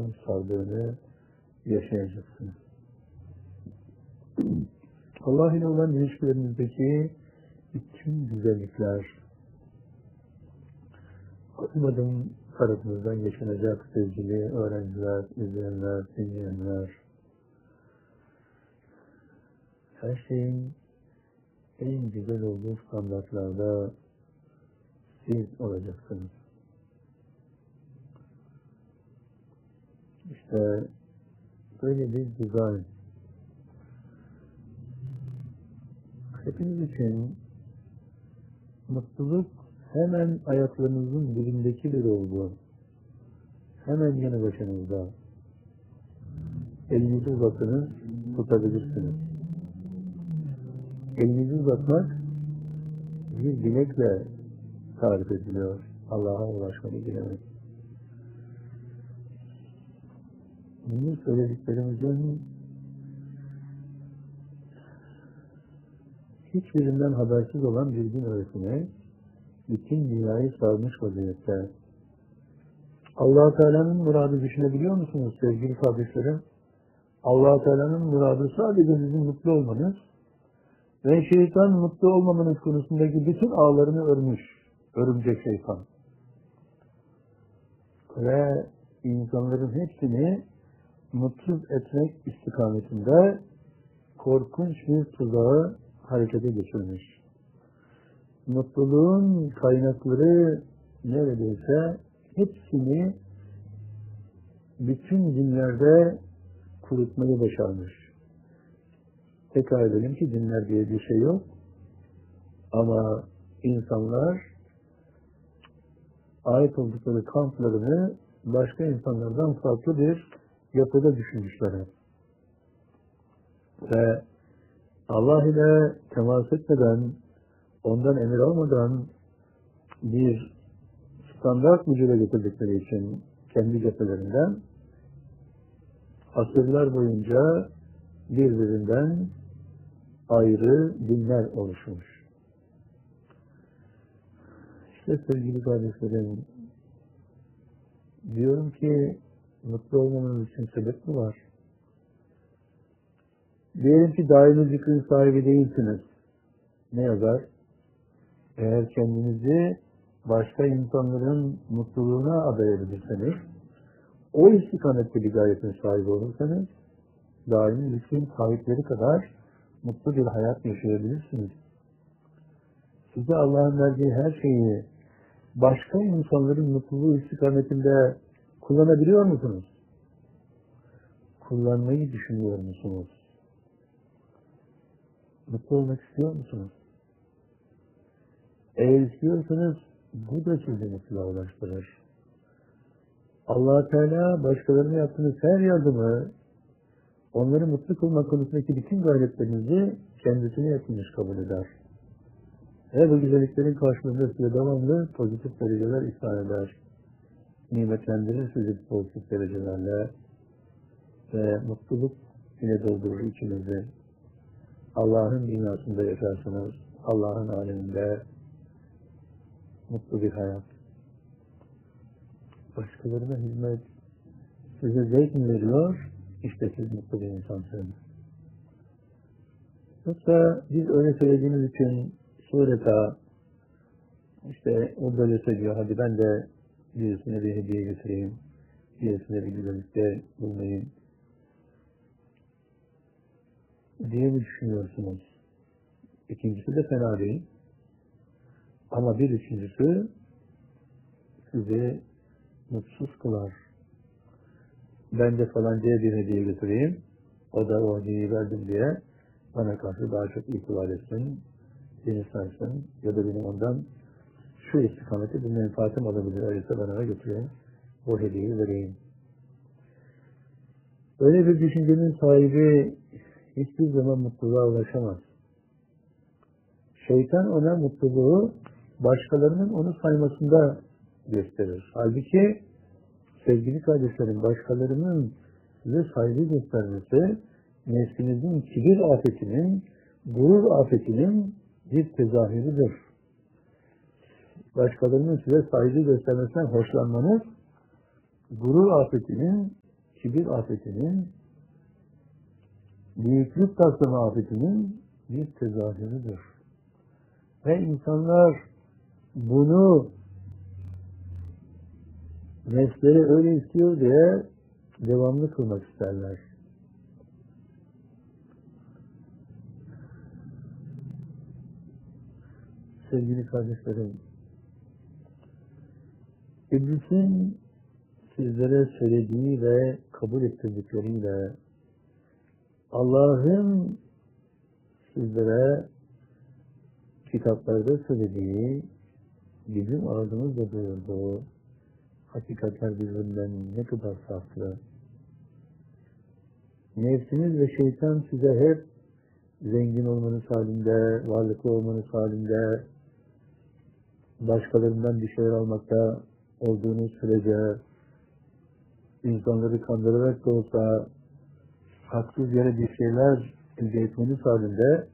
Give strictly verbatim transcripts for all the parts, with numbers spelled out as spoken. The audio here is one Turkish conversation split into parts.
iman sardığını yaşayacaksınız. Allah ile olan ilişkilerinizdeki bütün güzellikler, adım adım tarafınızdan yaşanacak sevgili öğrenciler, izleyenler, dinleyenler, her şeyin en güzel olduğu standartlarda siz olacaksınız. İşte böyle bir dizayn. Hepiniz için mutluluk hemen ayaklarınızın dibindeki bir olgu. Hemen yanı başınızda. Elinizi uzatınız, tutabilirsiniz. Elinizi uzatmak bir dilekle tarif ediliyor. Allah'a ulaşmayı dilemek. Bunu söylediklerimizin hiçbirinden habersiz olan bir din öğretimi bütün dünyayı sarmış vaziyette. Allah-u Teala'nın muradı düşünebiliyor musunuz sevgili kardeşlerim? Allah-u Teala'nın muradı sadece sizin mutlu olmanız ve şeytan mutlu olmamanız konusundaki bütün ağlarını örmüş. Örümcek şeytan. Ve insanların hepsini mutsuz etmek istikametinde korkunç bir tuzağı harekete geçirmiş. Mutluluğun kaynakları neredeyse hepsini bütün dinlerde kurutmayı başarmış. Tekrar edelim ki dinler diye bir şey yok. Ama insanlar ait oldukları kamplarını başka insanlardan farklı bir yapıda düşünmüşler. Ve Allah ile temas etmeden, ondan emir almadan bir standart vücuda getirdikleri için kendi cephelerinden asırlar boyunca birbirinden ayrı dinler oluşmuş. İşte sevgili kardeşlerim, diyorum ki mutlu olmamanız için sebep mi var? Diyelim ki daimi zikrin sahibi değilsiniz. Ne yazar? Eğer kendinizi başka insanların mutluluğuna adayabilirseniz, o istikamette bir gayetin sahibi olursanız, daimi zikrin sahipleri kadar mutlu bir hayat yaşayabilirsiniz. Size Allah'ın verdiği her şeyi başka insanların mutluluğu istikametinde kullanabiliyor musunuz? Kullanmayı düşünüyor musunuz? Mutlu olmak istiyor musunuz? Eğer istiyorsanız bu da sizi mutluluğa ulaştırır. Allah-u Teala başkalarına yaptığınız her yardımı, onları mutlu kılmak konusundaki bütün gayretlerinizi kendisine yapılmış kabul eder. Ve bu güzelliklerin karşılığında size devamlı pozitif dereceler ihsan eder. Nimetlendirir sizi pozitif derecelerle ve mutluluk ile doldurur içinizi. Allah'ın dünyasında yaşarsınız. Allah'ın aleminde mutlu bir hayat. Başkalarına hizmet size zevk mi veriyor? İşte siz mutlu bir insansınız. Yoksa biz öyle söylediğimiz için sureta işte o böyle söylüyor, hadi ben de birisine bir hediye götüreyim, birisine bir güzellikte bulunayım diye mi düşünüyorsunuz? İkincisi de fena değil. Ama bir üçüncüsü sizi mutsuz kılar. Ben de falancaya bir hediye götüreyim, o da o hediyeyi verdim diye bana karşı daha çok itibar etsin, beni sarsın ya da beni ondan şu istikamete bir menfaatim olabilir, öyleyse ben ona götüreyim, o hediyeyi vereyim. Böyle bir düşüncenin sahibi hiçbir zaman mutluluğa ulaşamaz. Şeytan ona mutluluğu başkalarının onu saymasında gösterir. Halbuki sevgili kardeşlerim, başkalarının size saygı göstermesi nefsinizin kibir afetinin, gurur afetinin bir tezahürüdür. Başkalarının size saygı göstermesinden hoşlanmanız gurur afetinin kibir afetinin, büyüklük taslama afetinin bir tezahürüdür. Ve insanlar bunu nefsleri öyle istiyor diye devamlı kılmak isterler. Sevgili kardeşlerim, İblisin sizlere söylediği ve kabul ettirdikleriyle Allah'ın sizlere kitaplarda söylediği, bizim ağzımızla duyurduğu hakikatler birbirinden ne kadar farklı. Nefsiniz ve şeytan size hep zengin olmanız halinde, varlıklı olmanız halinde, başkalarından bir şeyler almakta olduğunuz sürece, insanları kandırarak da olsa haksız yere bir şeyler elde etmeniz halinde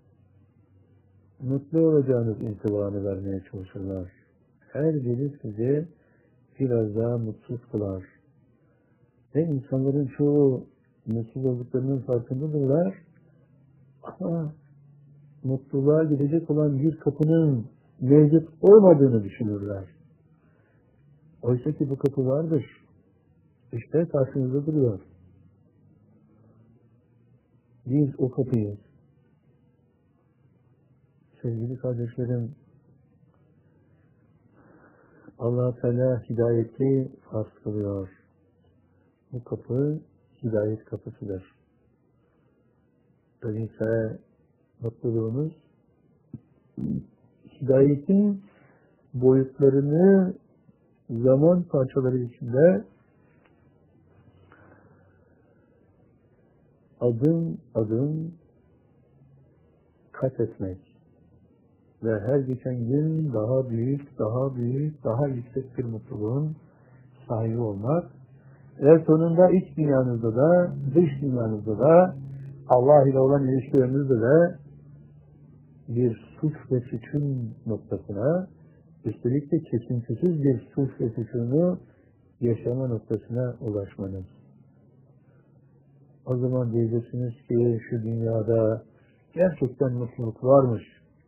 mutlu olacağınız intibanı vermeye çalışırlar. Her biri sizi biraz daha mutsuz kılar. Ve insanların çoğu mutsuz olduklarının farkındadırlar. Ama mutluluğa gidecek olan bir kapının mevcut olmadığını düşünürler. Oysa ki bu kapı vardır. İşte karşınızda duruyor. Biz o kapıyız. Sevgili kardeşlerim, Allah-u Teala hidayeti farz kılıyor. Bu kapı hidayet kapısıdır. Öyleyse mutluluğunuz hidayetin boyutlarını zaman parçaları içinde adım adım kat etmek ve her geçen gün daha büyük, daha büyük, daha yüksek bir mutluluğun sahibi olmak ve sonunda iç dünyanızda da, dış dünyanızda da, Allah ile olan ilişkilerinizde de bir suç ve suçun noktasına, üstelik de kesintisiz bir suç ve suçunu yaşama noktasına ulaşmanız. O zaman diyeceksiniz ki şu dünyada gerçekten mutluluk varmış.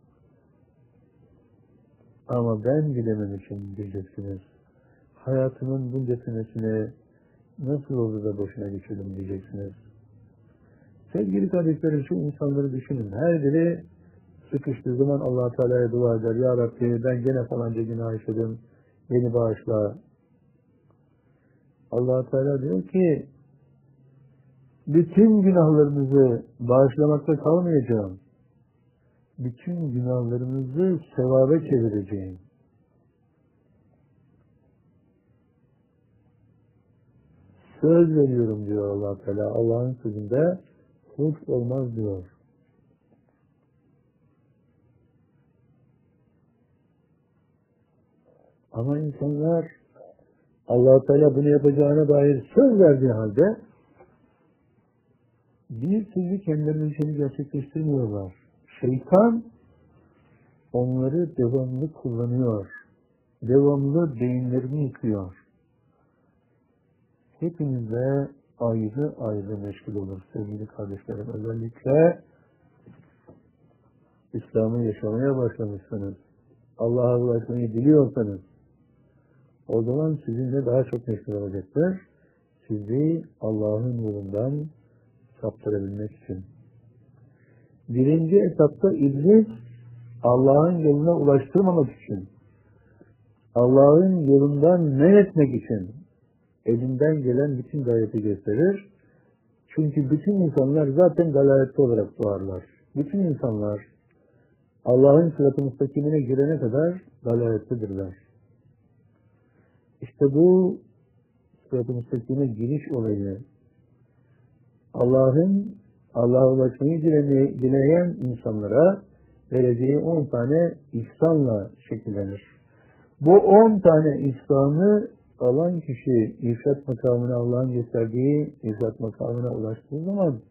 Ama ben bilememişim diyeceksiniz. Hayatımın bunca senesini nasıl oldu da boşuna geçirdim diyeceksiniz. Sevgili kardeşlerim, şu insanları düşünün. Her biri sıkıştığı zaman Allah-u Teala'ya dua eder. Ya Rabbi, ben gene falanca günah işledim. Beni bağışla. Allah-u Teala diyor ki bütün günahlarınızı bağışlamakta kalmayacağım. Bütün günahlarınızı sevaba çevireceğim. Söz veriyorum diyor Allah-u Teala. Allah'ın sözünde hırs olmaz diyor. Ama insanlar Allah-u Teala bunu yapacağına dair söz verdiği halde bir sözü kendilerinin için gerçekleştirmiyorlar. Şeytan onları devamlı kullanıyor. Devamlı beyinlerini yıkıyor. Hepinizle ayrı ayrı meşgul olur sevgili kardeşlerim. Özellikle İslam'ı yaşamaya başlamışsınız. Allah'a ulaşmayı biliyorsanız o zaman sizinle daha çok meşgul olacaklar. Sizi Allah'ın yolundan saptırabilmek için. Birinci etapta iblis Allah'ın yoluna ulaştırmamak için, Allah'ın yolundan men etmek için elinden gelen bütün gayreti gösterir. Çünkü bütün insanlar zaten dalaletli olarak doğarlar. Bütün insanlar Allah'ın sırat-ı müstakimine girene kadar dalaletlidirler. İşte bu sırat-ı müstakime giriş olayı Allah'ın Allah'a ulaşmayı dileyen insanlara vereceği on tane ihsanla şekillenir. Bu on tane ihsanı alan kişi irşat makamına, Allah'ın gösterdiği irşat makamına ulaştığı zaman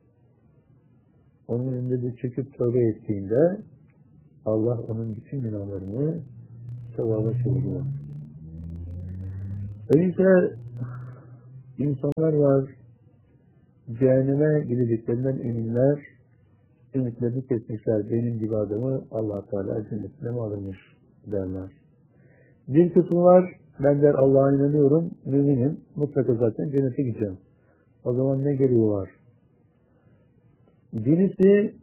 onun önünde de çekip tövbe ettiğinde Allah onun bütün günahlarını sevaba çeviriyor. Öyleyse İnsanlar var, cehenneme gideceklerinden eminler, ümitlerini kesmişler. Benim gibi adamı Allah Teala cennetine mi alırmış derler. Bir kısmı var, ben der Allah'a inanıyorum, müminim, mutlaka zaten cennete gideceğim. O zaman ne gereği var? Birisi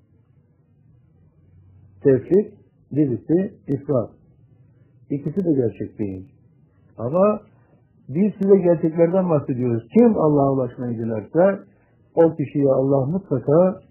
tefrik, birisi ifrat. İkisi de gerçek değil. Ama biz size gerçeklerden bahsediyoruz. Kim Allah'a ulaşmayı dilerse o kişiyi Allah mutlaka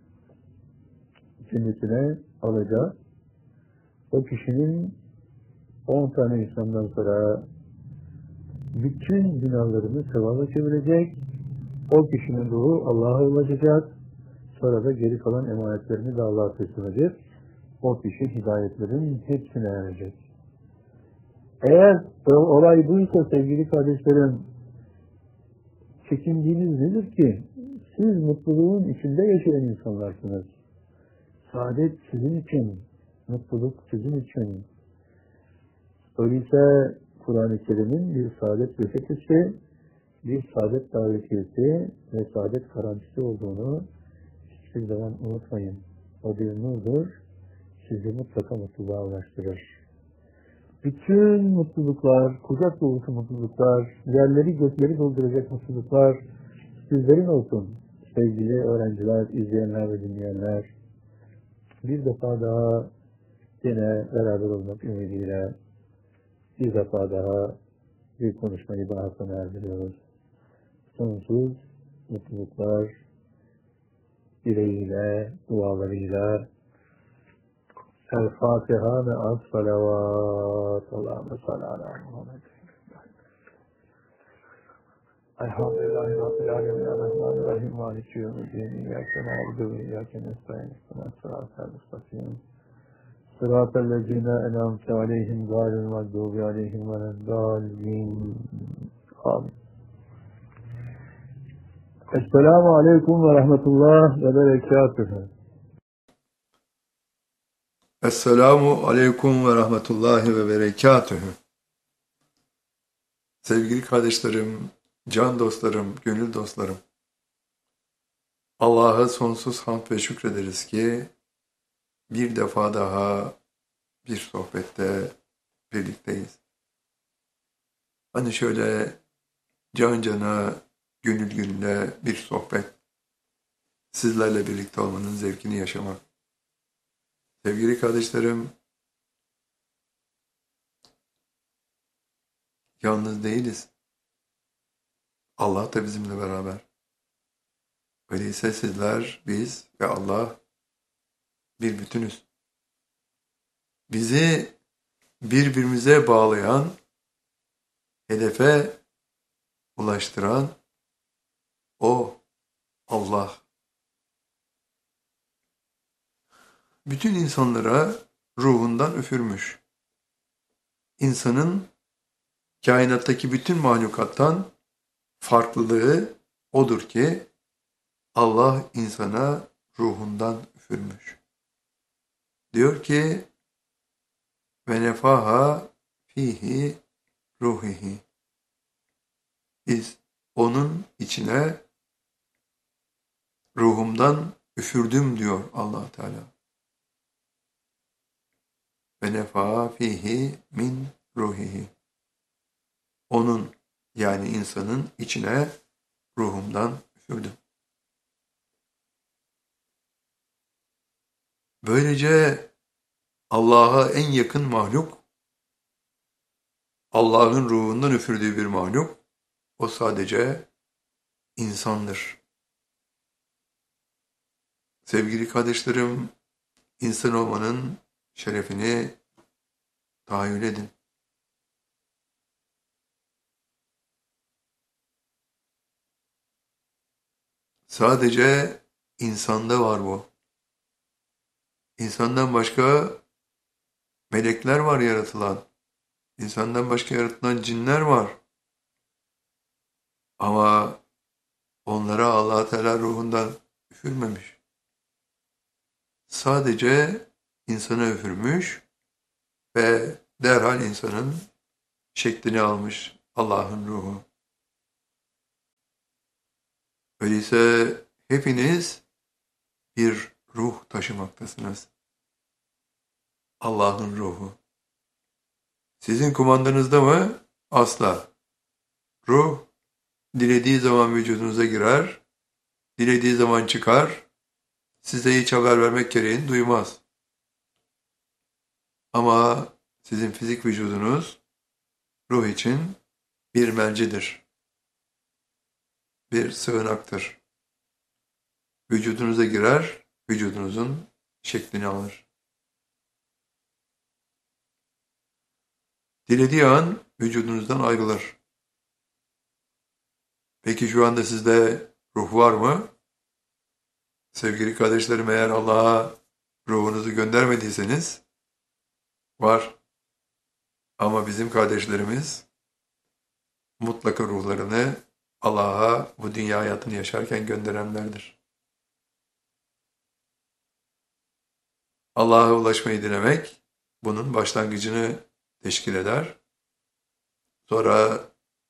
cennetine alacak. O kişinin on tane insandan sonra bütün günahlarını sevaba çevirecek. O kişinin ruhu Allah'a ulaşacak. Sonra da geri kalan emanetlerini de Allah'a teslim edip o kişi hidayetlerin hepsine erecek. Eğer olay buysa sevgili kardeşlerim, çekindiğiniz nedir ki? Siz mutluluğun içinde yaşayan insanlarsınız. Saadet sizin için, mutluluk sizin için. Öyleyse Kur'an-ı Kerim'in bir saadet reçetesi, bir saadet davetiyesi ve saadet garantisi olduğunu hiçbir zaman unutmayın. O bir nurdur, sizi mutlaka mutluluğa ulaştırır. Bütün mutluluklar, kucak dolusu mutluluklar, yerleri gökleri dolduracak mutluluklar sizlerin olsun. Sevgili öğrenciler, izleyenler ve dinleyenler, bir defa daha yine beraber olmak ümidiyle bir defa daha bir konuşmayı daha sona erdiriyoruz. Sonsuz mutluluklar dileğiyle, dualarıyla El-Fatiha ve as-salavat. Allahümme salli ala Muhammed. Elhamdülillahi Rabbil alemin. Rahmanirrahim. Maliki yevmiddin. İyyâke na'budu ve iyyâke nestaîn. İhdinas sıratal mustakim. Sıratellezîne en'amte aleyhim gâyril mağdûbi aleyhim veleddâllîn. Amin. Esselamu aleyküm ve rahmetullah ve berekâtuhu. Esselamu aleyküm ve rahmetullahi ve berekatühü. Sevgili kardeşlerim, can dostlarım, gönül dostlarım. Allah'a sonsuz hamd ve şükrederiz ki bir defa daha bir sohbette birlikteyiz. Hani şöyle can cana, gönül gönüle bir sohbet, sizlerle birlikte olmanın zevkini yaşamak. Sevgili kardeşlerim, yalnız değiliz. Allah da bizimle beraber. Öyleyse sizler, biz ve Allah bir bütünüz. Bizi birbirimize bağlayan, hedefe ulaştıran o Allah. Bütün insanlara ruhundan üfürmüş. İnsanın kainattaki bütün mahlukattan farklılığı odur ki Allah insana ruhundan üfürmüş. Diyor ki ve nefaha fihi ruhihi. Biz onun içine ruhumdan üfürdüm diyor Allah Teala. Ve nefaha fihi min ruhihi. Onun yani insanın içine ruhumdan üfürdüm. Böylece Allah'a en yakın mahluk, Allah'ın ruhundan üfürdüğü bir mahluk, o sadece insandır. Sevgili kardeşlerim, insan olmanın şerefini tahayyül edin. Sadece insanda var bu. İnsandan başka melekler var yaratılan. İnsandan başka yaratılan cinler var. Ama onlara Allah Teala ruhundan üfürmemiş. Sadece insana üfürmüş ve derhal insanın şeklini almış Allah'ın ruhu. Öyleyse hepiniz bir ruh taşımaktasınız. Allah'ın ruhu. Sizin kumandanızda mı? Asla. Ruh dilediği zaman vücudunuza girer, dilediği zaman çıkar, size hiç haber vermek gereğini duymaz. Ama sizin fizik vücudunuz ruh için bir mercidir, bir sığınaktır. Vücudunuza girer, vücudunuzun şeklini alır. Dilediği an vücudunuzdan ayrılır. Peki şu anda sizde ruh var mı? Sevgili kardeşlerim, eğer Allah'a ruhunuzu göndermediyseniz var. Ama bizim kardeşlerimiz mutlaka ruhlarını Allah'a bu dünya hayatını yaşarken gönderenlerdir. Allah'a ulaşmayı dilemek bunun başlangıcını teşkil eder. Sonra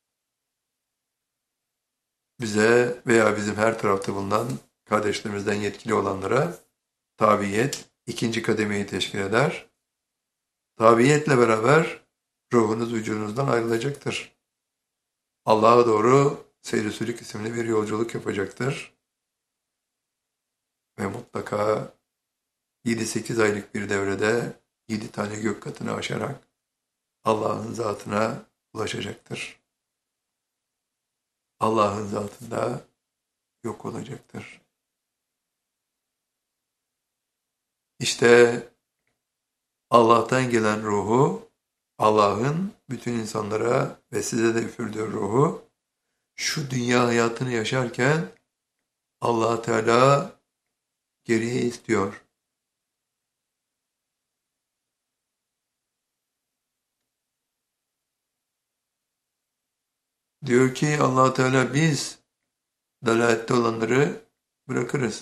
bize veya bizim her tarafta bulunan kardeşlerimizden yetkili olanlara tabiyet ikinci kademeyi teşkil eder. Tabiyetle beraber ruhunuz vücudunuzdan ayrılacaktır. Allah'a doğru seyri sülük isimli bir yolculuk yapacaktır. Ve mutlaka yedi sekiz aylık bir devrede yedi tane gök katını aşarak Allah'ın zatına ulaşacaktır. Allah'ın zatında yok olacaktır. İşte Allah'tan gelen ruhu, Allah'ın bütün insanlara ve size de üfürdüğü ruhu, şu dünya hayatını yaşarken Allah Teala geriye istiyor. Diyor ki Allah Teala biz dalalette olanları bırakırız.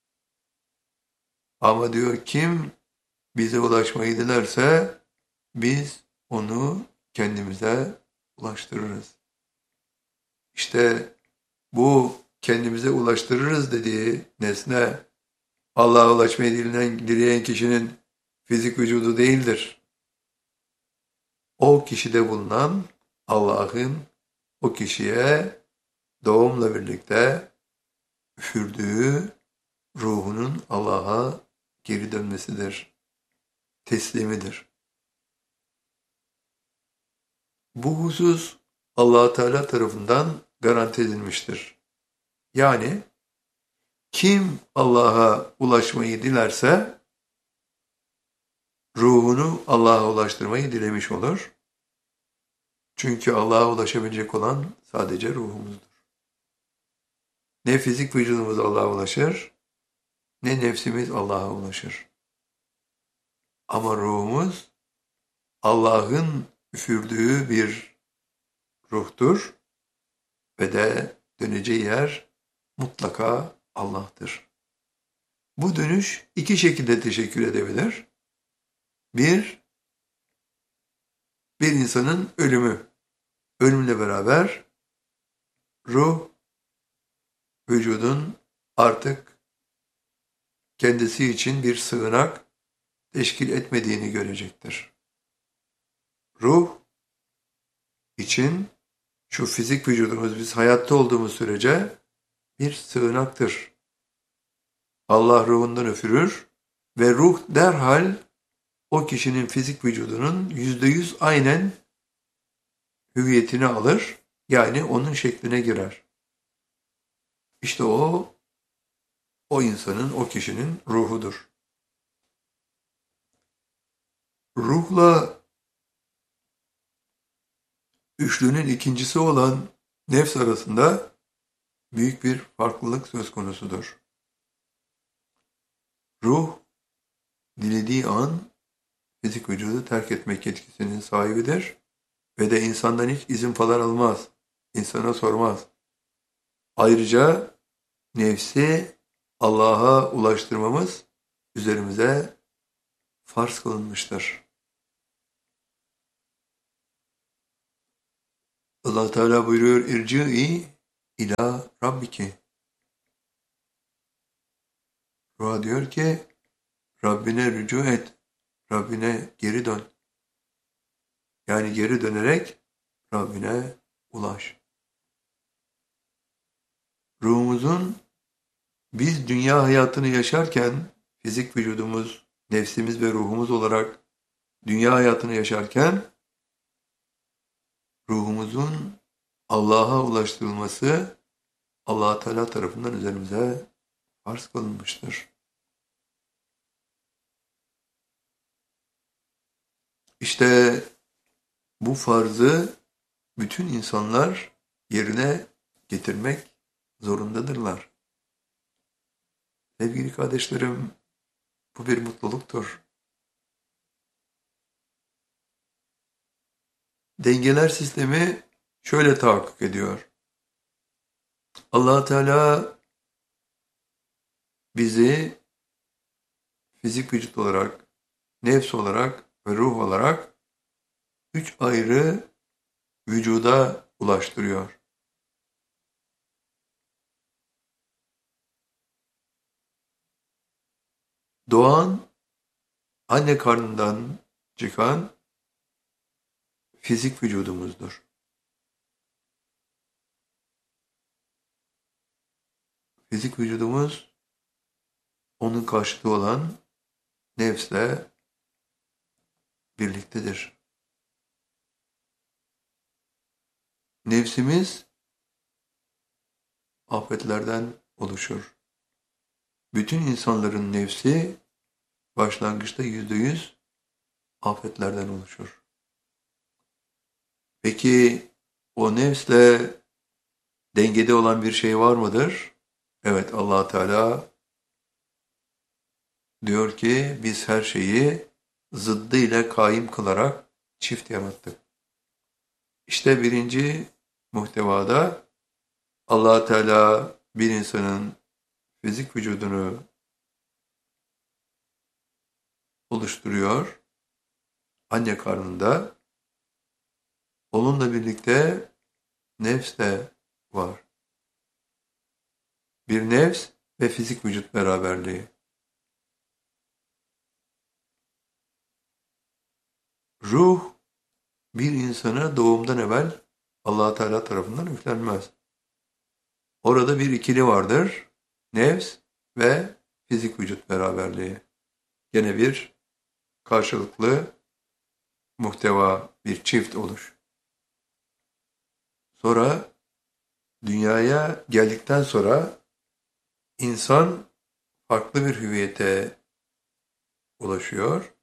Ama diyor kim bize ulaşmayı dilerse biz onu kendimize ulaştırırız. İşte bu kendimize ulaştırırız dediği nesne Allah'a ulaşmayı dileyen, dileyen kişinin fizik vücudu değildir. O kişide bulunan Allah'ın o kişiye doğumla birlikte üfürdüğü ruhunun Allah'a geri dönmesidir, teslimidir. Bu husus Allah Teala tarafından garanti edilmiştir. Yani kim Allah'a ulaşmayı dilerse ruhunu Allah'a ulaştırmayı dilemiş olur. Çünkü Allah'a ulaşabilecek olan sadece ruhumuzdur. Ne fizik vücudumuz Allah'a ulaşır, ne nefsimiz Allah'a ulaşır. Ama ruhumuz Allah'ın üfürdüğü bir ruhtur ve de döneceği yer mutlaka Allah'tır. Bu dönüş iki şekilde teşekkür edebilir. Bir, bir insanın ölümü. Ölümle beraber ruh, vücudun artık kendisi için bir sığınak teşkil etmediğini görecektir. Ruh için şu fizik vücudumuz biz hayatta olduğumuz sürece bir sığınaktır. Allah ruhundan üfürür ve ruh derhal o kişinin fizik vücudunun yüzde yüz aynen hüviyetini alır, yani onun şekline girer. İşte o, o insanın, o kişinin ruhudur. Ruhla üçlünün ikincisi olan nefs arasında büyük bir farklılık söz konusudur. Ruh, dilediği an fizik vücudu terk etmek yetkisinin sahibidir ve de insandan hiç izin falan almaz, insana sormaz. Ayrıca nefsi Allah'a ulaştırmamız üzerimize farz kılınmıştır. Allah Teala buyuruyor, İrci'i ila Rabbiki. Ruha diyor ki Rabbine rücu et. Rabbine geri dön. Yani geri dönerek Rabbine ulaş. Ruhumuzun biz dünya hayatını yaşarken fizik vücudumuz, nefsimiz ve ruhumuz olarak dünya hayatını yaşarken ruhumuzun Allah'a ulaştırılması Allah Teala tarafından üzerimize farz kılınmıştır. İşte bu farzı bütün insanlar yerine getirmek zorundadırlar. Sevgili kardeşlerim, bu bir mutluluktur. Dengeler sistemi şöyle tahakkuk ediyor. Allah Teala bizi fizik vücut olarak, nefs olarak ve ruh olarak üç ayrı vücuda ulaştırıyor. Doğan, anne karnından çıkan fizik vücudumuzdur. Fizik vücudumuz, onun karşılığı olan nefsle birliktedir. Nefsimiz afetlerden oluşur. Bütün insanların nefsi başlangıçta yüzde yüz afetlerden oluşur. Peki o nefsle dengede olan bir şey var mıdır? Evet, Allah Teala diyor ki biz her şeyi zıddı ile kaim kılarak çift yarattık. İşte birinci muhtevada Allah Teala bir insanın fizik vücudunu oluşturuyor anne karnında. Onunla birlikte nefs de var. Bir nefs ve fizik vücut beraberliği. Ruh bir insana doğumdan evvel Allah Teala tarafından üflenmez. Orada bir ikili vardır. Nefs ve fizik vücut beraberliği. Gene bir karşılıklı muhteva, bir çift oluş. Sonra dünyaya geldikten sonra insan farklı bir hüviyete ulaşıyor.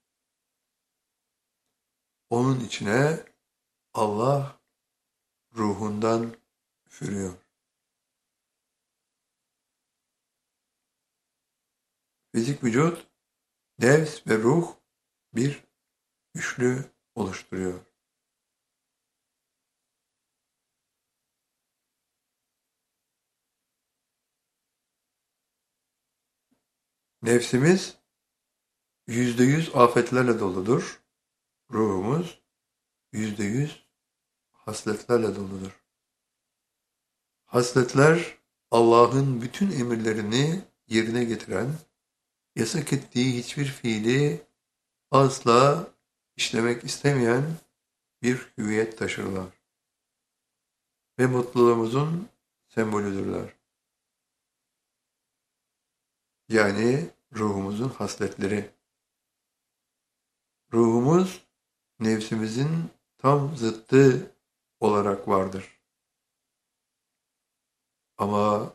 Onun içine Allah ruhundan üfürüyor. Fizik vücut, nefs ve ruh bir üçlü oluşturuyor. Nefsimiz yüzde yüz afetlerle doludur. Ruhumuz yüzde yüz hasletlerle doludur. Hasletler Allah'ın bütün emirlerini yerine getiren, yasak ettiği hiçbir fiili asla işlemek istemeyen bir hüviyet taşırlar. Ve mutluluğumuzun sembolüdürler. Yani ruhumuzun hasletleri. Ruhumuz nefsimizin tam zıttı olarak vardır. Ama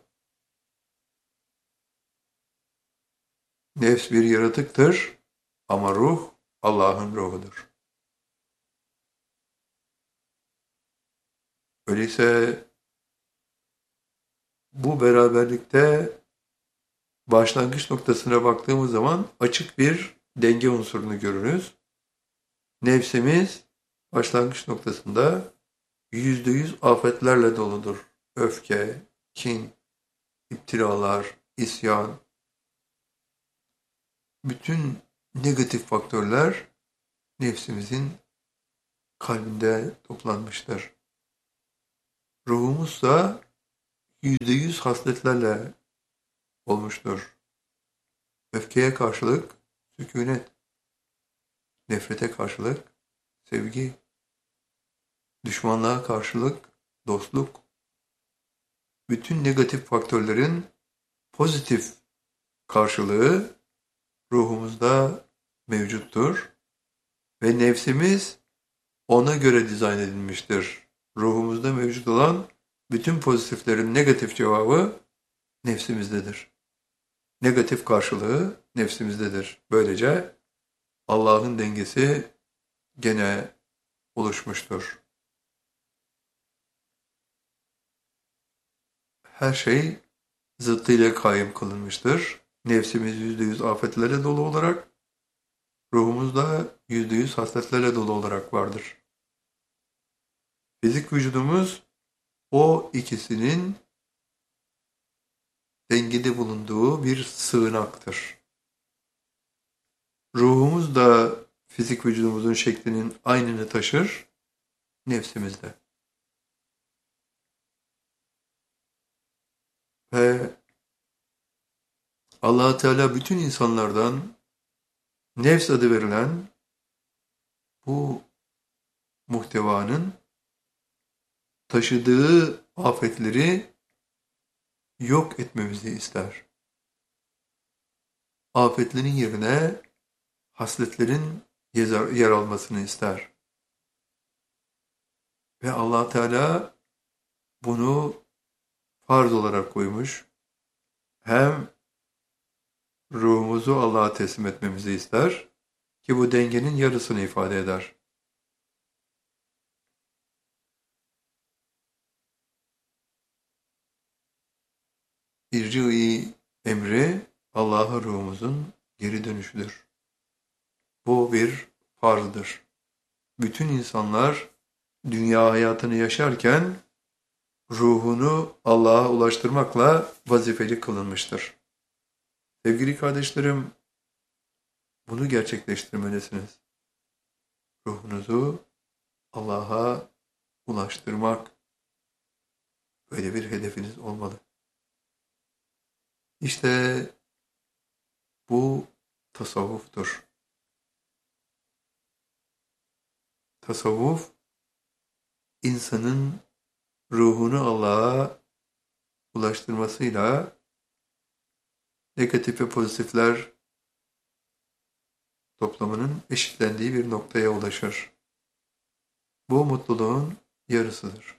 nefs bir yaratıktır ama ruh Allah'ın ruhudur. Öyleyse bu beraberlikte başlangıç noktasına baktığımız zaman açık bir denge unsurunu görürüz. Nefsimiz başlangıç noktasında yüzde yüz afetlerle doludur. Öfke, kin, iptiralar, isyan, bütün negatif faktörler nefsimizin kalbinde toplanmıştır. Ruhumuz da yüzde yüz hasletlerle olmuştur. Öfkeye karşılık sükunet, nefrete karşılık sevgi, düşmanlığa karşılık dostluk. Bütün negatif faktörlerin pozitif karşılığı ruhumuzda mevcuttur ve nefsimiz ona göre dizayn edilmiştir. Ruhumuzda mevcut olan bütün pozitiflerin negatif cevabı nefsimizdedir. Negatif karşılığı nefsimizdedir. Böylece Allah'ın dengesi gene oluşmuştur. Her şey zıttıyla kaim kılınmıştır. Nefsimiz yüzde yüz afetlerle dolu olarak, ruhumuz da yüzde yüz hasletlerle dolu olarak vardır. Fizik vücudumuz o ikisinin dengede bulunduğu bir sığınaktır. Ruhumuz da fizik vücudumuzun şeklinin aynını taşır, nefsimizde. Ve Allah Teala bütün insanlardan nefs adı verilen bu muhtevanın taşıdığı afetleri yok etmemizi ister. Afetlerin yerine hasletlerin yer almasını ister. Ve Allah Teala bunu farz olarak koymuş. Hem ruhumuzu Allah'a teslim etmemizi ister ki bu dengenin yarısını ifade eder. İrci-i emri Allah'a ruhumuzun geri dönüşüdür. Bu bir farzdır. Bütün insanlar dünya hayatını yaşarken ruhunu Allah'a ulaştırmakla vazifeli kılınmıştır. Sevgili kardeşlerim, bunu gerçekleştirmelisiniz. Ruhunuzu Allah'a ulaştırmak, böyle bir hedefiniz olmalı. İşte bu tasavvuftur. Tasavvuf, insanın ruhunu Allah'a ulaştırmasıyla negatif ve pozitifler toplamının eşitlendiği bir noktaya ulaşır. Bu mutluluğun yarısıdır.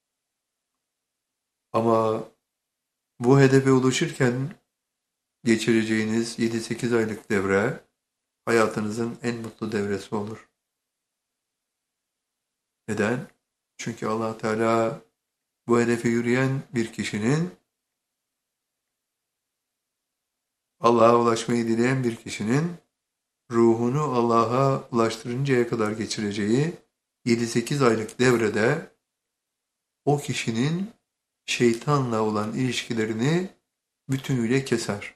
Ama bu hedefe ulaşırken geçireceğiniz yedi sekiz aylık devre hayatınızın en mutlu devresi olur. Neden? Çünkü Allah Teala bu hedefe yürüyen bir kişinin, Allah'a ulaşmayı dileyen bir kişinin ruhunu Allah'a ulaştırıncaya kadar geçireceği yedi sekiz aylık devrede o kişinin şeytanla olan ilişkilerini bütünüyle keser.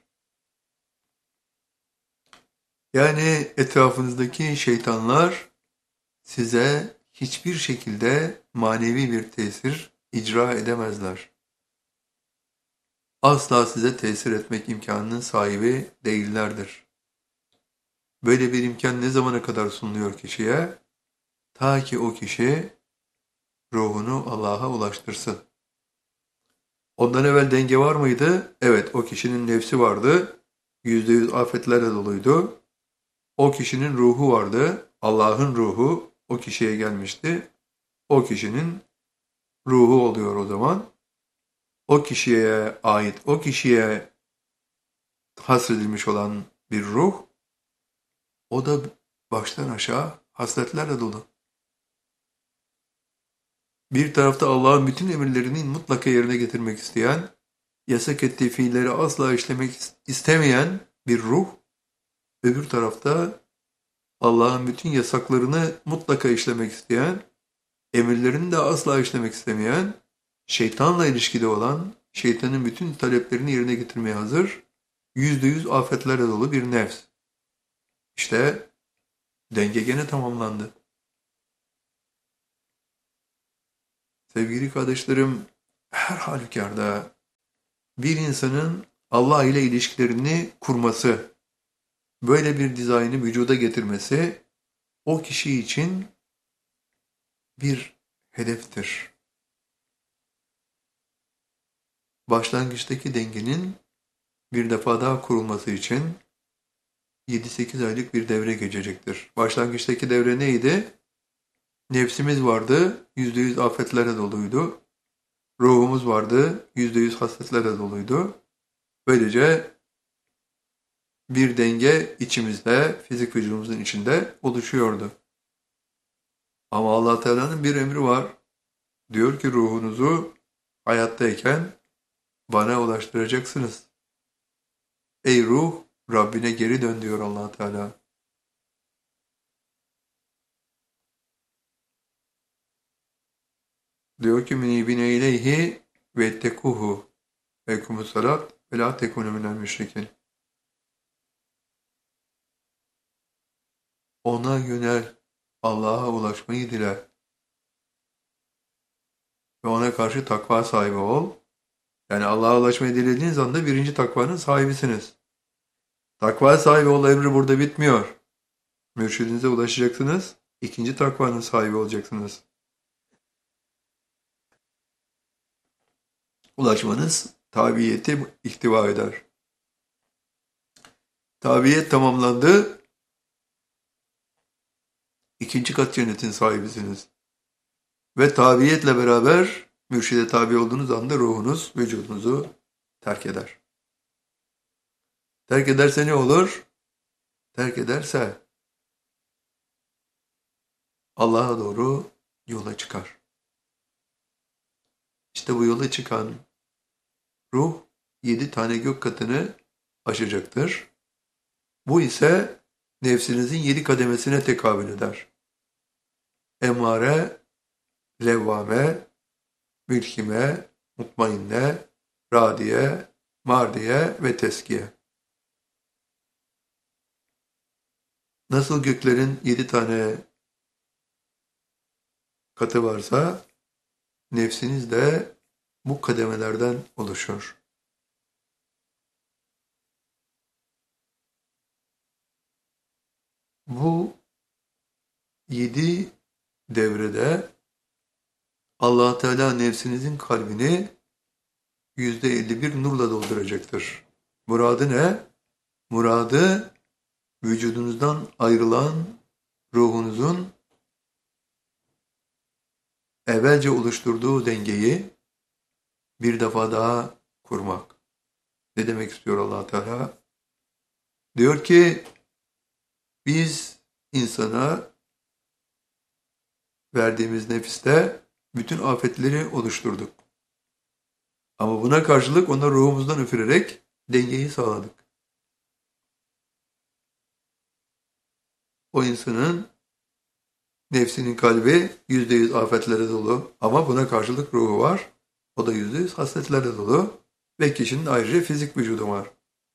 Yani etrafınızdaki şeytanlar size hiçbir şekilde manevi bir tesir icra edemezler. Asla size tesir etmek imkanının sahibi değillerdir. Böyle bir imkan ne zamana kadar sunuluyor kişiye? Ta ki o kişi ruhunu Allah'a ulaştırsın. Ondan evvel denge var mıydı? Evet, o kişinin nefsi vardı. Yüzde yüz afetlerle doluydu. O kişinin ruhu vardı. Allah'ın ruhu o kişiye gelmişti. O kişinin ruhu oluyor o zaman. O kişiye ait, o kişiye hasredilmiş olan bir ruh, o da baştan aşağı hasletlerle dolu. Bir tarafta Allah'ın bütün emirlerini mutlaka yerine getirmek isteyen, yasak ettiği fiilleri asla işlemek istemeyen bir ruh, öbür tarafta Allah'ın bütün yasaklarını mutlaka işlemek isteyen, emirlerini de asla işlemek istemeyen, şeytanla ilişkide olan, şeytanın bütün taleplerini yerine getirmeye hazır, yüzde yüz afetlerle dolu bir nefs. İşte denge gene tamamlandı. Sevgili kardeşlerim, her halükarda bir insanın Allah ile ilişkilerini kurması, böyle bir dizaynı vücuda getirmesi o kişi için bir hedeftir. Başlangıçtaki dengenin bir defa daha kurulması için yedi sekiz aylık bir devre geçecektir. Başlangıçtaki devre neydi? Nefsimiz vardı, yüzde yüz afetlerle doluydu. Ruhumuz vardı, yüzde yüz hasletlerle doluydu. Böylece bir denge içimizde, fizik vücudumuzun içinde oluşuyordu. Ama Allah Teala'nın bir emri var. Diyor ki ruhunuzu hayattayken bana ulaştıracaksınız. Ey ruh, Rabbine geri dön diyor Allah Teala. Diyor ki münibine ileyhi ve ettekuhu ve ekumus salat ve la tekunu minel müşrikin. Ona yönel, Allah'a ulaşmayı dile ve ona karşı takva sahibi ol. Yani Allah'a ulaşmayı dilediğiniz anda birinci takvanın sahibisiniz. Takva sahibi ol emri burada bitmiyor. Mürşidinize ulaşacaksınız, ikinci takvanın sahibi olacaksınız. Ulaşmanız tabiyeti ihtiva eder. Tabiyet tamamlandı, ikinci kat cennetin sahibisiniz. Ve tabiyetle beraber mürşide tabi olduğunuz anda ruhunuz vücudunuzu terk eder. Terk ederse ne olur? Terk ederse Allah'a doğru yola çıkar. İşte bu yola çıkan ruh yedi tane gök katını aşacaktır. Bu ise nefsinizin yedi kademesine tekabül eder. Emmare, levvame, mülkime, mutmainne, radiye, mardiye ve teskiye. Nasıl göklerin yedi tane katı varsa, nefsiniz de bu kademelerden oluşur. Bu yedi devrede Allah Teala nefsinizin kalbini yüzde elli bir nurla dolduracaktır. Muradı ne? Muradı vücudunuzdan ayrılan ruhunuzun evvelce oluşturduğu dengeyi bir defa daha kurmak. Ne demek istiyor Allah Teala? Diyor ki biz insana verdiğimiz nefiste bütün afetleri oluşturduk. Ama buna karşılık ona ruhumuzdan üfürerek dengeyi sağladık. O insanın nefsinin kalbi yüzde yüz afetlere dolu ama buna karşılık ruhu var. O da yüzde yüz hasletlerle dolu ve kişinin ayrıca fizik vücudu var.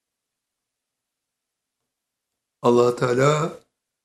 Allah Teala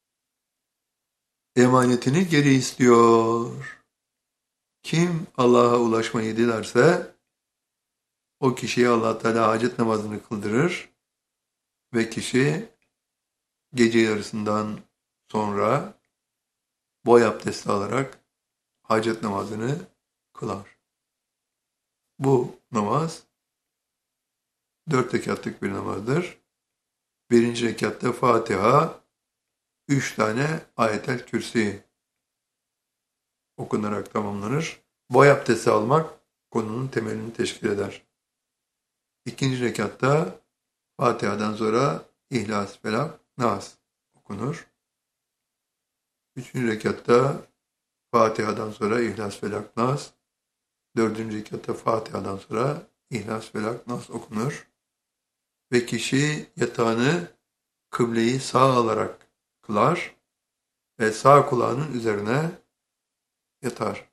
emanetini geri istiyor. Kim Allah'a ulaşmayı dilerse o kişiye Allah Teala hacet namazını kıldırır ve kişi gece yarısından sonra boy abdesti alarak hacet namazını kılar. Bu namaz dört rekatlık bir namazdır. Birinci rekatta Fatiha, üç tane ayetel kürsi okunarak tamamlanır. Boy abdesti almak konunun temelini teşkil eder. İkinci rekatta Fatiha'dan sonra İhlas, Felak, Nas okunur. Üçüncü rekatta Fatiha'dan sonra İhlas, Felak, Nas. Dördüncü rekatta Fatiha'dan sonra İhlas, Felak, Nas okunur. Ve kişi yatağını kıbleyi sağ alarak kılar ve sağ kulağının üzerine yatar.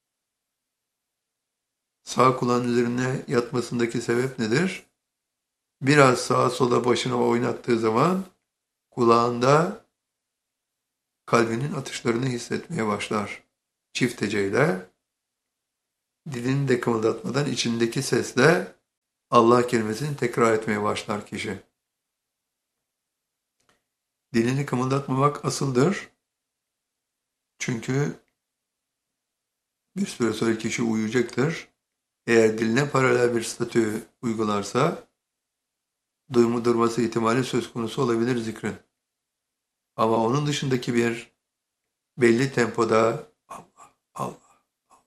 Sağ kulağın üzerine yatmasındaki sebep nedir? Biraz sağa sola başını oynattığı zaman kulağında kalbinin atışlarını hissetmeye başlar. Çift heceyle, dilini de kımıldatmadan içindeki sesle Allah kelimesini tekrar etmeye başlar kişi. Dilini kımıldatmamak asıldır. Çünkü bir süre sonra kişi uyuyacaktır. Eğer diline paralel bir statü uygularsa duymu durması ihtimali söz konusu olabilir zikrin. Ama onun dışındaki bir belli tempoda Allah, Allah,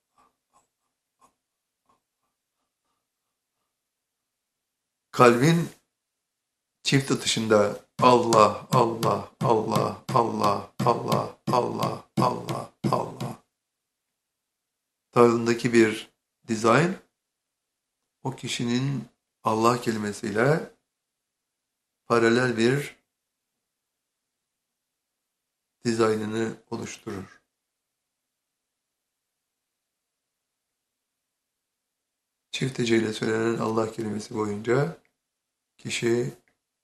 kalbin çift atışında Allah, Allah, Allah, Allah, Allah, Allah, Allah, Allah tarzındaki bir dizayn o kişinin Allah kelimesiyle paralel bir dizaynını oluşturur. Çift heceyle söylenen Allah kelimesi boyunca kişi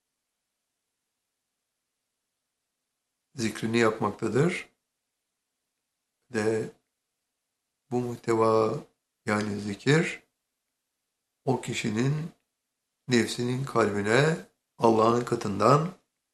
zikrini yapmaktadır ve bu muhteva yani zikir o kişinin nefsinin kalbine Allah'ın katından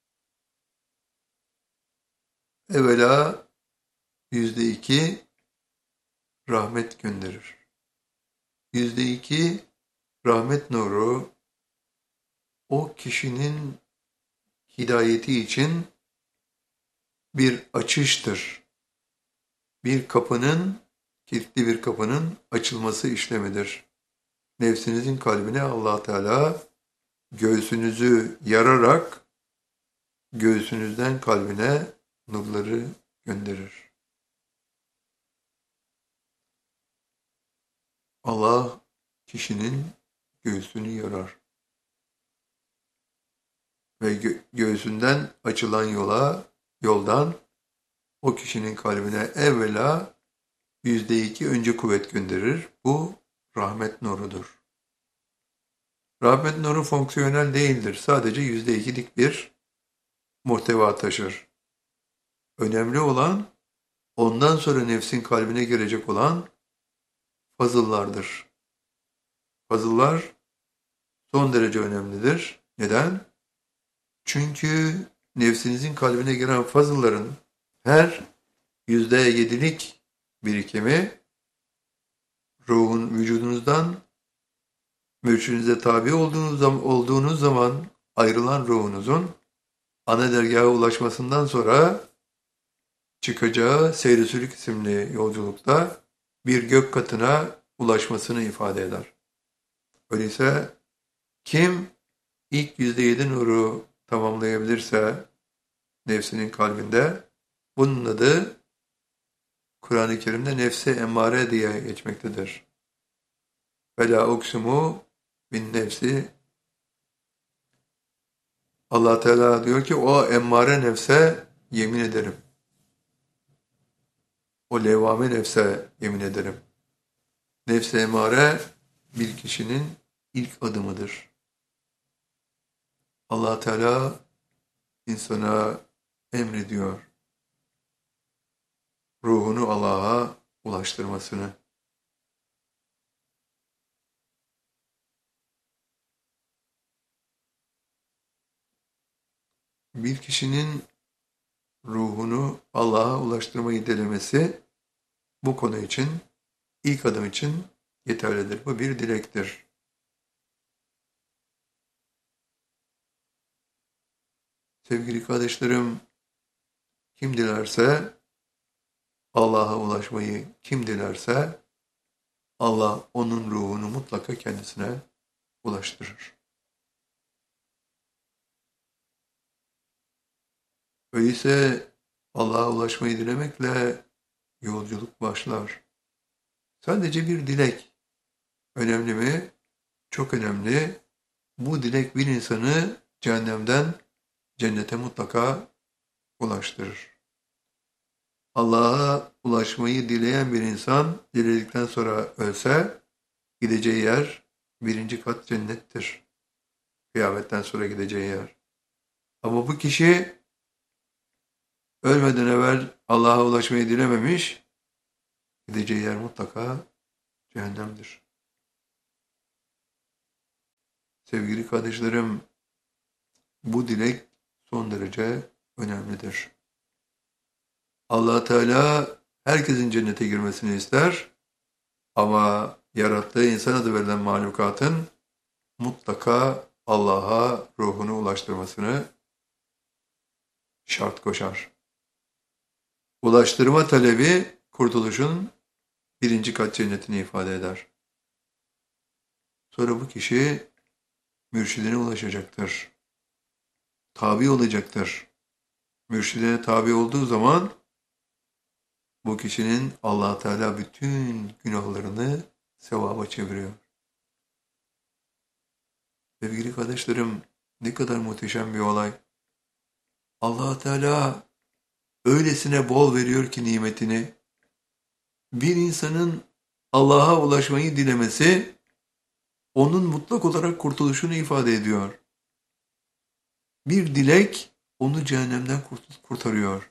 evvela yüzde iki rahmet gönderir. Yüzde iki rahmet nuru o kişinin hidayeti için bir açıştır. Bir kapının, kilitli bir kapının açılması işlemidir. Nefsinizin kalbine Allah Teala göğsünüzü yararak göğsünüzden kalbine nurları gönderir. Allah kişinin göğsünü yarar. Ve gö- göğsünden açılan yola, yoldan o kişinin kalbine evvela yüzde iki önce kuvvet gönderir. Bu rahmet nurudur. Rahmet nuru fonksiyonel değildir. Sadece yüzde ikilik bir muhteva taşır. Önemli olan ondan sonra nefsin kalbine girecek olan fazıllardır. Fazıllar son derece önemlidir. Neden? Çünkü nefsinizin kalbine giren fazılların her yüzde yedilik birikimi ruhun vücudunuzdan mürşidinize tabi olduğunuz zaman, olduğunuz zaman ayrılan ruhunuzun ana dergaha ulaşmasından sonra çıkacağı Seyr-i Sülük isimli yolculukta bir gök katına ulaşmasını ifade eder. Öyleyse kim ilk yüzde yedi nuru tamamlayabilirse nefsinin kalbinde bunun adı Kur'an-ı Kerim'de nefse emmare diye geçmektedir. Vela uksimu bin nefsi. Allah Teala diyor ki o emmare nefse yemin ederim. O levvame nefse yemin ederim. Nefse emmare bir kişinin ilk adımıdır. Allah Teala insana emrediyor. Ruhunu Allah'a ulaştırmasını. Bir kişinin ruhunu Allah'a ulaştırmayı denemesi bu konu için, ilk adım için yeterlidir. Bu bir dilektir. Sevgili kardeşlerim, kim dilerse, Allah'a ulaşmayı kim dilerse, Allah onun ruhunu mutlaka kendisine ulaştırır. Öyleyse Allah'a ulaşmayı dilemekle yolculuk başlar. Sadece bir dilek önemli mi? Çok önemli. Bu dilek bir insanı cehennemden cennete mutlaka ulaştırır. Allah'a ulaşmayı dileyen bir insan diledikten sonra ölse gideceği yer birinci kat cennettir. Kıyametten sonra gideceği yer. Ama bu kişi ölmeden evvel Allah'a ulaşmayı dilememiş, gideceği yer mutlaka cehennemdir. Sevgili kardeşlerim, bu dilek son derece önemlidir. Allah Teala herkesin cennete girmesini ister ama yarattığı insan adı verilen mahlukatın mutlaka Allah'a ruhunu ulaştırmasını şart koşar. Ulaştırma talebi kurtuluşun birinci kat cennetini ifade eder. Sonra bu kişi mürşidine ulaşacaktır. Tabi olacaktır. Mürşidine tabi olduğu zaman bu kişinin Allah Teala bütün günahlarını sevaba çeviriyor. Sevgili kardeşlerim, ne kadar muhteşem bir olay. Allah Teala öylesine bol veriyor ki nimetini. Bir insanın Allah'a ulaşmayı dilemesi onun mutlak olarak kurtuluşunu ifade ediyor. Bir dilek onu cehennemden kurtarıyor.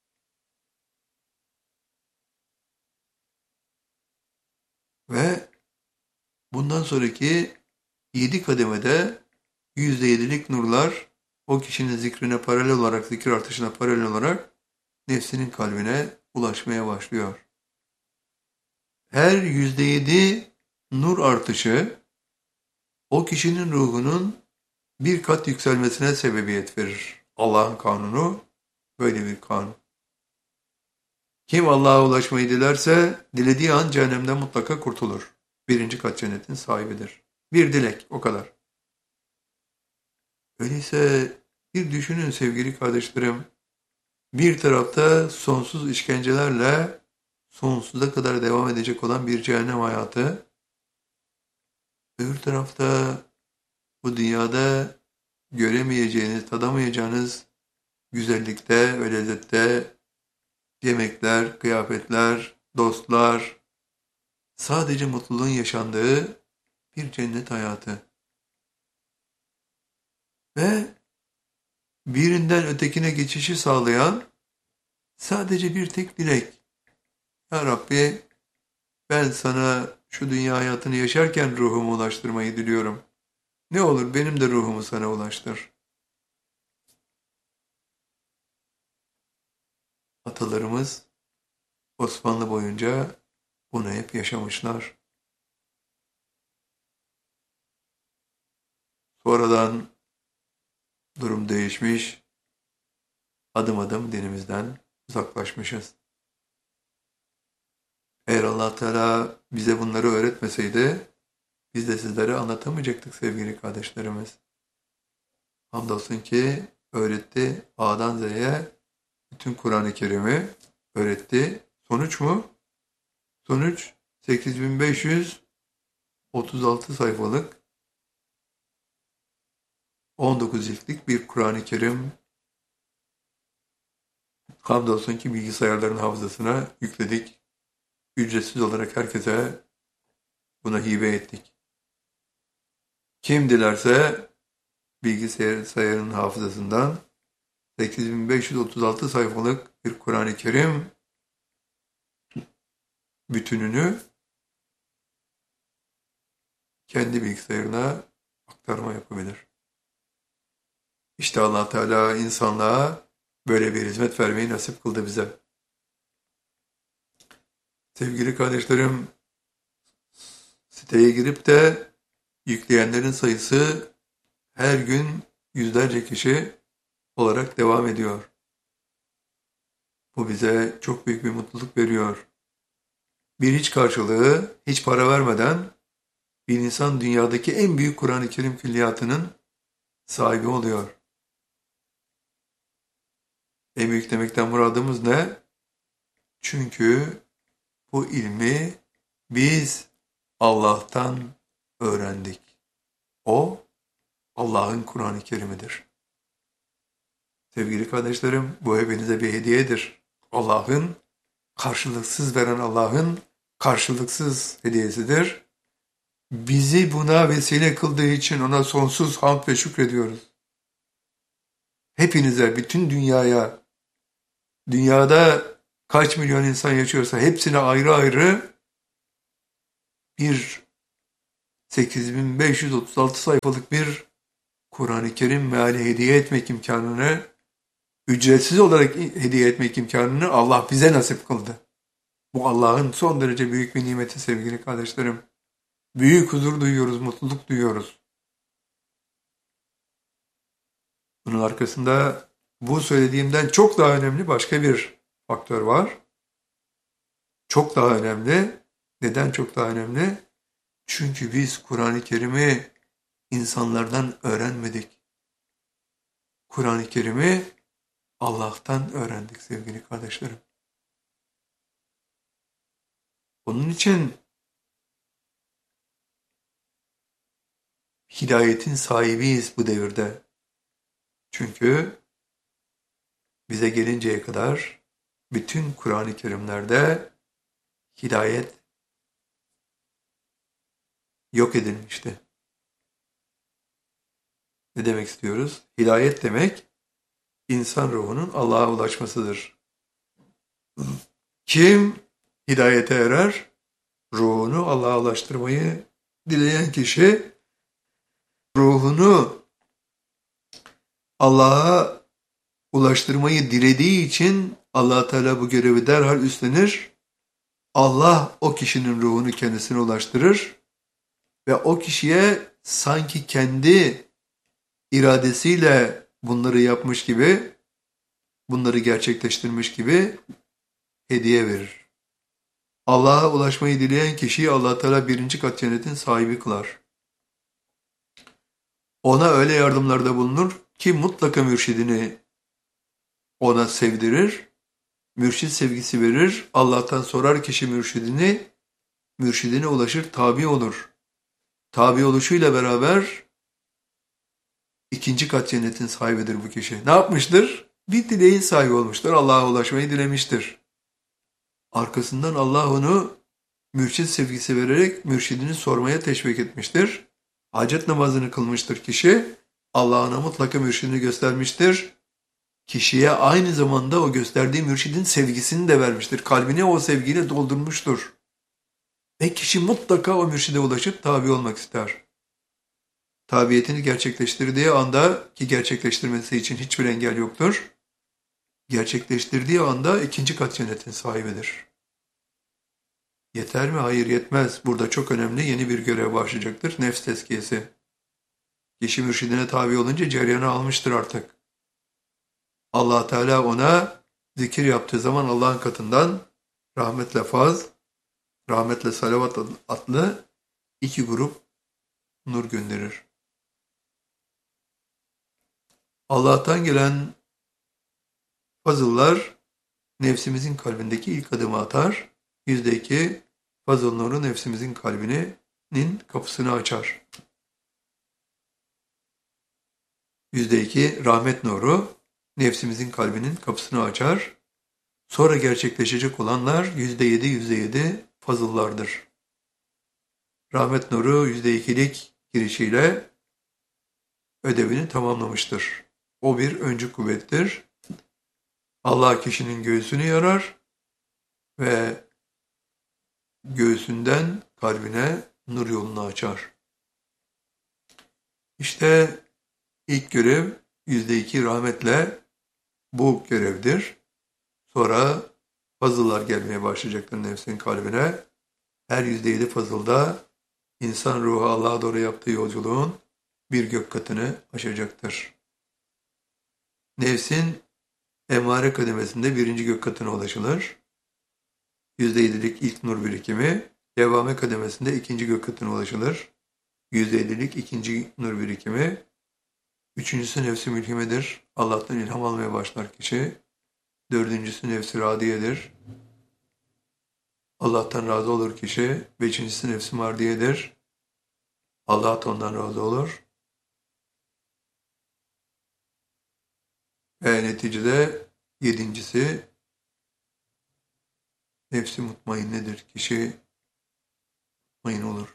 Ve bundan sonraki yedi kademede yüzde yedilik nurlar o kişinin zikrine paralel olarak, zikir artışına paralel olarak nefsinin kalbine ulaşmaya başlıyor. Her yüzde yedi nur artışı o kişinin ruhunun bir kat yükselmesine sebebiyet verir. Allah'ın kanunu böyle bir kanun. Kim Allah'a ulaşmayı dilerse dilediği an cehennemden mutlaka kurtulur. Birinci kat cennetin sahibidir. Bir dilek, o kadar. Öyleyse bir düşünün sevgili kardeşlerim. Bir tarafta sonsuz işkencelerle sonsuza kadar devam edecek olan bir cehennem hayatı. Öbür tarafta bu dünyada göremeyeceğiniz, tadamayacağınız güzellikte ve lezzette yemekler, kıyafetler, dostlar, sadece mutluluğun yaşandığı bir cennet hayatı. Ve birinden ötekine geçişi sağlayan sadece bir tek dilek. Ya Rabbi, ben sana şu dünya hayatını yaşarken ruhumu ulaştırmayı diliyorum. Ne olur benim de ruhumu sana ulaştır. Atalarımız Osmanlı boyunca bunu hep yaşamışlar. Sonradan durum değişmiş, adım adım dinimizden uzaklaşmışız. Eğer Allah Teala bize bunları öğretmeseydi, biz de sizlere anlatamayacaktık sevgili kardeşlerimiz. Hamdolsun ki öğretti, A'dan Z'ye bütün Kur'an-ı Kerim'i öğretti. Sonuç mu? Sonuç sekiz bin beş yüz otuz altı sayfalık on dokuz ciltlik bir Kur'an-ı Kerim. Hamdolsun ki bilgisayarların hafızasına yükledik. Ücretsiz olarak herkese buna hibe ettik. Kim dilerse bilgisayarın hafızasından sekiz bin beş yüz otuz altı sayfalık bir Kur'an-ı Kerim bütününü kendi bilgisayarına aktarma yapabilir. İşte Allah Teala insanlığa böyle bir hizmet vermeyi nasip kıldı bize. Sevgili kardeşlerim, siteye girip de yükleyenlerin sayısı her gün yüzlerce kişi olarak devam ediyor. Bu bize çok büyük bir mutluluk veriyor. Bir hiç karşılığı, hiç para vermeden bir insan dünyadaki en büyük Kur'an-ı Kerim külliyatının sahibi oluyor. En büyük demekten muradımız ne? Çünkü bu ilmi biz Allah'tan öğrendik. O Allah'ın Kur'an-ı Kerim'idir. Sevgili kardeşlerim, bu hepinize bir hediyedir. Allah'ın karşılıksız veren Allah'ın karşılıksız hediyesidir. Bizi buna vesile kıldığı için ona sonsuz hamd ve şükrediyoruz. Hepinize, bütün dünyaya, dünyada kaç milyon insan yaşıyorsa hepsine ayrı ayrı bir sekiz bin beş yüz otuz altı sayfalık bir Kur'an-ı Kerim meali hediye etmek imkanını ücretsiz olarak hediye etmek imkanını Allah bize nasip kıldı. Bu Allah'ın son derece büyük bir nimeti sevgili kardeşlerim. Büyük huzur duyuyoruz, mutluluk duyuyoruz. Bunun arkasında bu söylediğimden çok daha önemli başka bir faktör var. Çok daha önemli. Neden çok daha önemli? Çünkü biz Kur'an-ı Kerim'i insanlardan öğrenmedik. Kur'an-ı Kerim'i Allah'tan öğrendik sevgili kardeşlerim. Onun için hidayetin sahibiyiz bu devirde. Çünkü bize gelinceye kadar bütün Kur'an-ı Kerimlerde hidayet yok edilmişti. Ne demek istiyoruz? Hidayet demek insan ruhunun Allah'a ulaşmasıdır. Kim hidayete erer? Ruhunu Allah'a ulaştırmayı dileyen kişi ruhunu Allah'a ulaştırmayı dilediği için Allah Teala bu görevi derhal üstlenir. Allah o kişinin ruhunu kendisine ulaştırır ve o kişiye sanki kendi iradesiyle bunları yapmış gibi, bunları gerçekleştirmiş gibi hediye verir. Allah'a ulaşmayı dileyen kişiyi Allah Teala birinci kat cennetin sahibi kılar. Ona öyle yardımlarda bulunur ki mutlaka mürşidini ona sevdirir, mürşid sevgisi verir, Allah'tan sorar kişi mürşidini, mürşidine ulaşır, tabi olur. Tabi oluşuyla beraber ikinci kat cennetin sahibidir bu kişi. Ne yapmıştır? Bir dileğin sahibi olmuştur, Allah'a ulaşmayı dilemiştir. Arkasından Allah onu mürşid sevgisi vererek mürşidini sormaya teşvik etmiştir. Hacet namazını kılmıştır kişi, Allah'ına mutlaka mürşidini göstermiştir. Kişiye aynı zamanda o gösterdiği mürşidin sevgisini de vermiştir. Kalbini o sevgiyle doldurmuştur. Ve kişi mutlaka o mürşide ulaşıp tabi olmak ister. Tabiyetini gerçekleştirdiği anda, ki gerçekleştirmesi için hiçbir engel yoktur, gerçekleştirdiği anda ikinci kat cennetin sahibidir. Yeter mi? Hayır, yetmez. Burada çok önemli yeni bir görev başlayacaktır. Nefs tezkiyesi. Kişi mürşidine tabi olunca ceryanı almıştır artık. Allah Teala ona zikir yaptığı zaman Allah'ın katından rahmetle faz, rahmetle salavat adlı iki grup nur gönderir. Allah'tan gelen fazıllar nefsimizin kalbindeki ilk adımı atar. Yüzde iki fazıl nuru nefsimizin kalbinin kapısını açar. Yüzde iki rahmet nuru nefsimizin kalbinin kapısını açar. Sonra gerçekleşecek olanlar yüzde yedi, yüzde yedi fazıllardır. Rahmet nuru yüzde ikilik girişiyle ödevini tamamlamıştır. O bir öncü kuvvettir. Allah kişinin göğsünü yarar ve göğsünden kalbine nur yolunu açar. İşte ilk görev yüzde iki rahmetle bu görevdir. Sonra fazıllar gelmeye başlayacaktır nefsin kalbine. Her yüzde yedi fazılda insan ruhu Allah'a doğru yaptığı yolculuğun bir gök katını aşacaktır. Nefsin emmare kademesinde birinci gök katına ulaşılır. Yüzde yedilik ilk nur birikimi, devame kademesinde ikinci gök katına ulaşılır. Yüzde yedilik ikinci nur birikimi, üçüncüsü nefsi mülhimedir. Allah'tan ilham almaya başlar kişi. Dördüncüsü nefsi radiyedir. Allah'tan razı olur kişi. Beşincisi nefsi mardiyedir. Allah da ondan razı olur. Ve neticede yedincisi nefsi mutmainnedir. Kişi mutmain olur.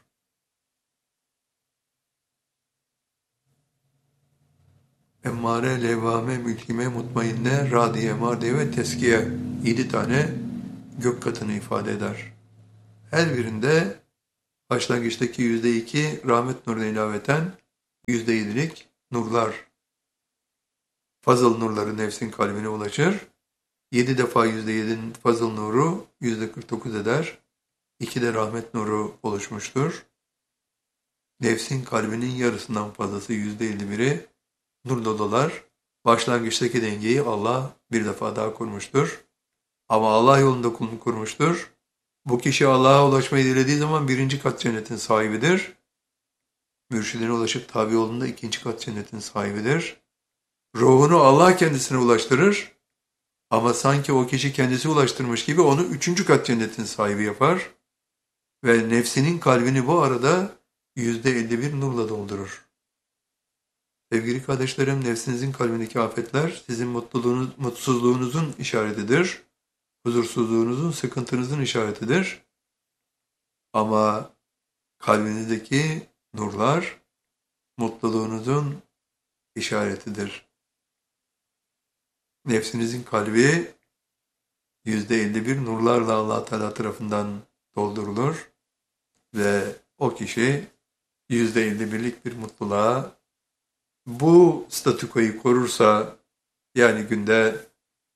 Emmare, levvame, mülhime, mutmainne, radiye, mardiye ve teskiye yedi tane gök katını ifade eder. Her birinde başlangıçtaki yüzde iki rahmet nuruna ilaveten yüzde yedilik nurlar, fazıl nurları nefsin kalbine ulaşır. Yedi defa yüzde yedinin fazıl nuru yüzde kırk dokuz eder. İki de rahmet nuru oluşmuştur. Nefsin kalbinin yarısından fazlası yüzde elli biri nurla dolar. Başlangıçtaki dengeyi Allah bir defa daha kurmuştur. Ama Allah yolunda kulunu kurmuştur. Bu kişi Allah'a ulaşmayı dilediği zaman birinci kat cennetin sahibidir. Mürşidine ulaşıp tabi yolunda ikinci kat cennetin sahibidir. Ruhunu Allah kendisine ulaştırır. Ama sanki o kişi kendisi ulaştırmış gibi onu üçüncü kat cennetin sahibi yapar. Ve nefsinin kalbini bu arada yüzde elli bir nurla doldurur. Sevgili kardeşlerim, nefsinizin kalbindeki afetler sizin mutluluğunuz, mutsuzluğunuzun işaretidir. Huzursuzluğunuzun, sıkıntınızın işaretidir. Ama kalbinizdeki nurlar mutluluğunuzun işaretidir. Nefsinizin kalbi yüzde elli bir nurlarla Allah Teala tarafından doldurulur ve o kişi yüzde elli birlik bir mutluluğa, bu statükoyu korursa, yani günde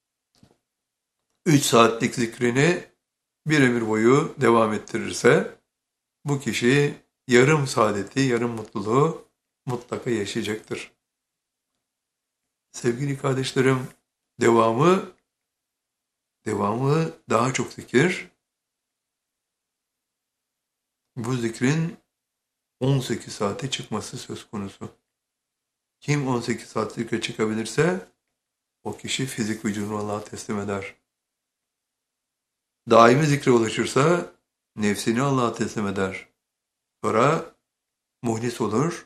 üç saatlik zikrini bir ömür boyu devam ettirirse, bu kişi yarım saadeti, yarım mutluluğu mutlaka yaşayacaktır. Sevgili kardeşlerim, devamı, devamı daha çok zikir. Bu zikrin on sekiz saate çıkması söz konusu. Kim on sekiz saat zikre çıkabilirse, o kişi fizik vücudunu Allah'a teslim eder. Daimi zikre ulaşırsa, nefsini Allah'a teslim eder. Sonra muhlis olur.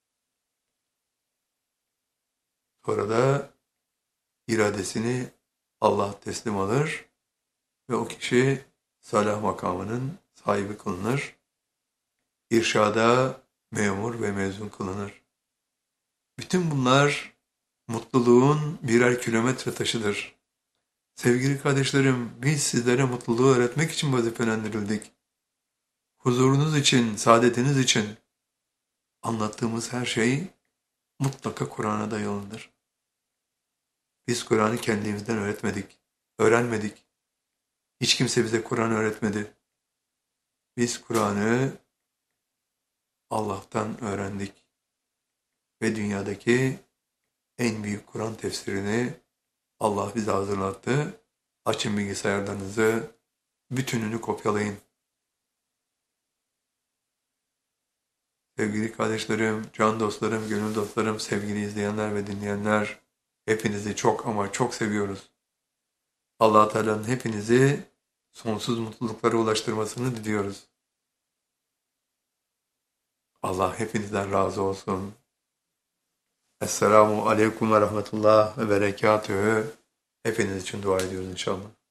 Sonra da iradesini Allah'a teslim alır ve o kişi salah makamının sahibi kılınır. İrşada memur ve mezun kılınır. Bütün bunlar mutluluğun birer kilometre taşıdır. Sevgili kardeşlerim, biz sizlere mutluluğu öğretmek için vazifelendirildik. Huzurunuz için, saadetiniz için anlattığımız her şey mutlaka Kur'an'a dayalıdır. Biz Kur'an'ı kendimizden öğretmedik, öğrenmedik. Hiç kimse bize Kur'an öğretmedi. Biz Kur'an'ı Allah'tan öğrendik. Ve dünyadaki en büyük Kur'an tefsirini Allah bize hazırlattı. Açın bilgisayarlarınızı, bütününü kopyalayın. Sevgili kardeşlerim, can dostlarım, gönül dostlarım, sevgili izleyenler ve dinleyenler, hepinizi çok ama çok seviyoruz. Allah Teala'nın hepinizi sonsuz mutluluklara ulaştırmasını diliyoruz. Allah hepinizden razı olsun. Esselamu aleyküm ve rahmetullah ve berekatühü. Hepiniz için dua ediyoruz inşallah.